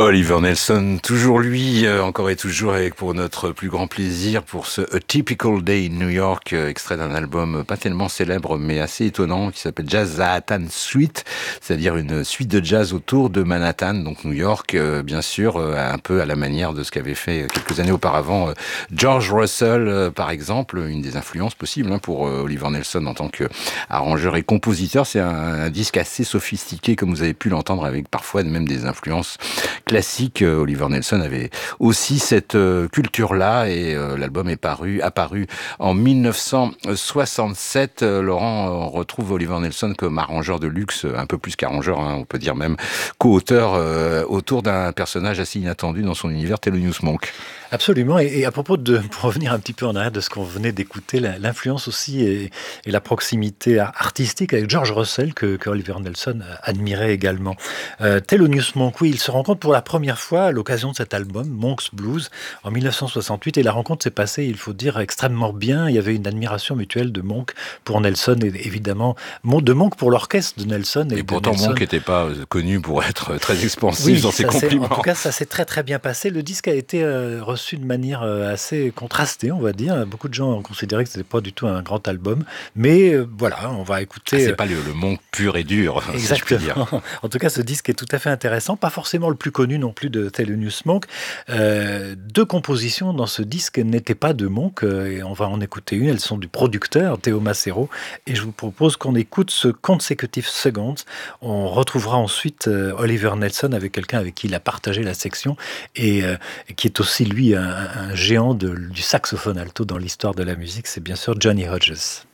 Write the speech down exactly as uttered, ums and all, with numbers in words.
Oliver Nelson, toujours lui, euh, encore et toujours, avec pour notre plus grand plaisir, pour ce A Typical Day in New York, euh, extrait d'un album pas tellement célèbre, mais assez étonnant, qui s'appelle Jazz Manhattan Suite, c'est-à-dire une suite de jazz autour de Manhattan, donc New York, euh, bien sûr, euh, un peu à la manière de ce qu'avait fait quelques années auparavant euh, George Russell, euh, par exemple, une des influences possibles hein, pour euh, Oliver Nelson en tant qu'arrangeur et compositeur. C'est un, un disque assez sophistiqué, comme vous avez pu l'entendre, avec parfois même des influences classique. Oliver Nelson avait aussi cette euh, culture-là et euh, l'album est paru, apparu en mille neuf cent soixante-sept. Euh, Laurent, on retrouve Oliver Nelson comme arrangeur de luxe, un peu plus qu'arrangeur, hein, on peut dire même co-auteur euh, autour d'un personnage assez inattendu dans son univers, Thelonious Monk. Absolument. Et, et à propos de, pour revenir un petit peu en arrière de ce qu'on venait d'écouter, l'influence aussi et, et la proximité artistique avec George Russell que, que Oliver Nelson admirait également. Euh, Thelonious Monk, oui, il se rencontre pour la première fois à l'occasion de cet album, Monk's Blues, en mille neuf cent soixante-huit. Et la rencontre s'est passée, il faut dire, extrêmement bien. Il y avait une admiration mutuelle de Monk pour Nelson et évidemment de Monk pour l'orchestre de Nelson. Et, et de pourtant, Nelson. Monk n'était pas connu pour être très expansif oui, dans ses compliments. En tout cas, ça s'est très très bien passé. Le disque a été euh, reçu de manière euh, assez contrastée, on va dire. Beaucoup de gens ont considéré que ce n'était pas du tout un grand album. Mais euh, voilà, on va écouter... Ah, c'est pas le, le Monk pur et dur, exactement. si je puis dire. En tout cas, ce disque est tout à fait intéressant. Pas forcément le plus connu non plus de Thelonious Monk. Euh, deux compositions dans ce disque n'étaient pas de Monk. Euh, et on va en écouter une. Elles sont du producteur, Théo Macero. Et je vous propose qu'on écoute ce Consecutive Seconds. On retrouvera ensuite euh, Oliver Nelson avec quelqu'un avec qui il a partagé la section et, euh, et qui est aussi, lui, un, un géant de, du saxophone alto dans l'histoire de la musique. C'est bien sûr Johnny Hodges.